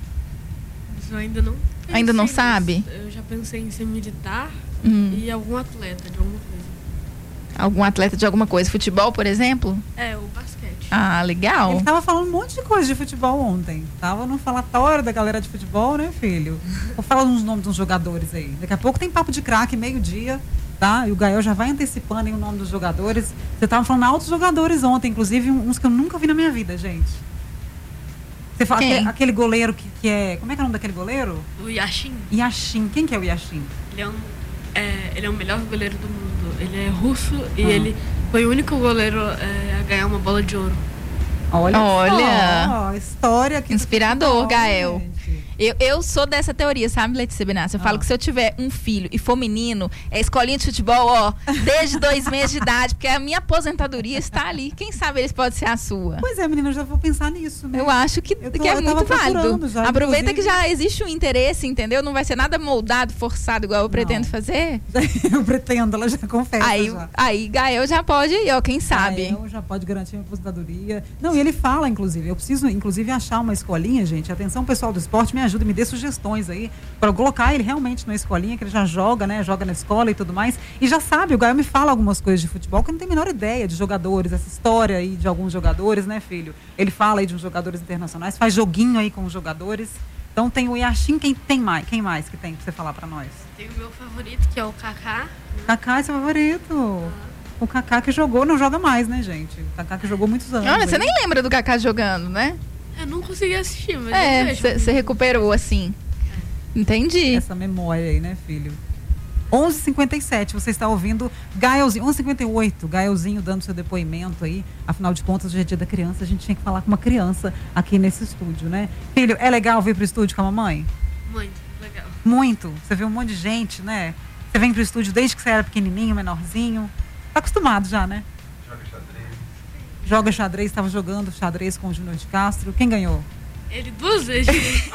Eu ainda não Ainda não sabe? Eu já pensei em ser militar hum. e algum atleta de alguma coisa. Algum atleta de alguma coisa? Futebol, por exemplo? É, o basquete. Ah, legal. Ele tava falando um monte de coisa de futebol ontem. Tava no falatório da galera de futebol, né, filho? Vou falar uns nomes dos jogadores aí. Daqui a pouco tem papo de craque, meio-dia, tá? E o Gael já vai antecipando aí o nome dos jogadores. Você tava falando altos jogadores ontem, inclusive uns que eu nunca vi na minha vida, gente. Você fala aquele, aquele goleiro que, que é... Como é que é o nome daquele goleiro? O Yashin. Yashin. Quem que é o Yashin? Ele é, um, é, ele é o melhor goleiro do mundo. Ele é russo e ah. ele foi o único goleiro é, a ganhar uma bola de ouro. Olha, Olha só, história aqui. Inspirador, do Gael. Gente. Eu, eu sou dessa teoria, sabe, Letícia Benassi? Eu ah. falo que se eu tiver um filho e for menino, é escolinha de futebol, ó, desde dois meses de idade, porque a minha aposentadoria está ali. Quem sabe eles podem ser a sua. Pois é, menina, eu já vou pensar nisso. Né? Eu acho que, tô, que é muito válido. Já, Aproveita inclusive... que já existe um interesse, entendeu? Não vai ser nada moldado, forçado, igual eu Não. pretendo fazer. Eu pretendo, ela já confessa. Aí, já. aí Gael já pode, ó, quem sabe. Gael já pode garantir uma aposentadoria. Não, e ele fala, inclusive, eu preciso, inclusive, achar uma escolinha, gente. Atenção, pessoal do esporte, me ajuda, me dê sugestões aí, para colocar ele realmente na escolinha, que ele já joga, né? Joga na escola e tudo mais. E já sabe, o Gael me fala algumas coisas de futebol que eu não tenho a menor ideia de jogadores, essa história aí de alguns jogadores, né, filho? Ele fala aí de uns jogadores internacionais, faz joguinho aí com os jogadores. Então tem o Yashin, quem tem mais? Quem mais que tem pra você falar pra nós? Tem o meu favorito, que é o Kaká. Kaká é seu favorito. Ah. O Kaká que jogou, não joga mais, né, gente? O Kaká que jogou muitos anos. Olha, você aí. nem lembra do Kaká jogando, né? Eu não consegui assistir, mas é, você recuperou, assim. Entendi. Essa memória aí, né, filho? onze e cinquenta e sete, você está ouvindo Gaelzinho, onze e cinquenta e oito, Gaelzinho dando seu depoimento aí. Afinal de contas, hoje é dia da criança, a gente tinha que falar com uma criança aqui nesse estúdio, né? Filho, é legal vir pro estúdio com a mamãe? Muito legal. Muito. Você vê um monte de gente, né? Você vem pro estúdio desde que você era pequenininho, menorzinho. Tá acostumado já, né? Joga xadrez. Joga xadrez, estava jogando xadrez com o Júnior de Castro. Quem ganhou? Ele duas vezes.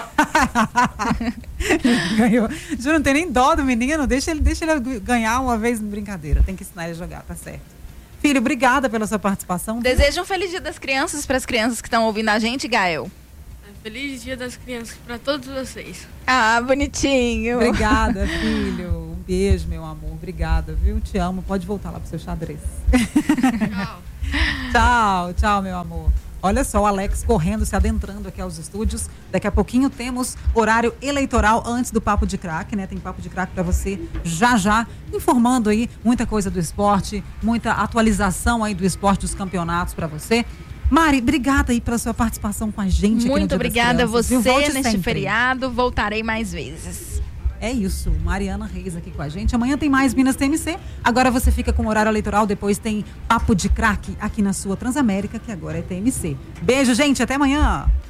Ganhou. Júnior, não tem nem dó do menino. Deixa ele, deixa ele ganhar uma vez, brincadeira. Tem que ensinar ele a jogar, tá certo. Filho, obrigada pela sua participação. Desejo um feliz dia das crianças para as crianças que estão ouvindo a gente, Gael. Feliz dia das crianças para todos vocês. Ah, bonitinho. Obrigada, filho. Um beijo, meu amor. Obrigada, viu? Te amo. Pode voltar lá pro seu xadrez. Tchau. Tchau, tchau, meu amor. Olha só, o Alex correndo, se adentrando aqui aos estúdios. Daqui a pouquinho temos horário eleitoral antes do Papo de Craque, né? Tem Papo de Craque para você já já, informando aí muita coisa do esporte, muita atualização aí do esporte, dos campeonatos para você. Mari, obrigada aí pela sua participação com a gente aqui no Muito Dia obrigada a das Crianças, você viu? neste sempre. feriado. Voltarei mais vezes. É isso, Mariana Reis aqui com a gente. Amanhã tem mais Minas T M C. Agora você fica com o horário eleitoral. Depois tem Papo de Craque aqui na sua Transamérica, que agora é T M C. Beijo, gente. Até amanhã.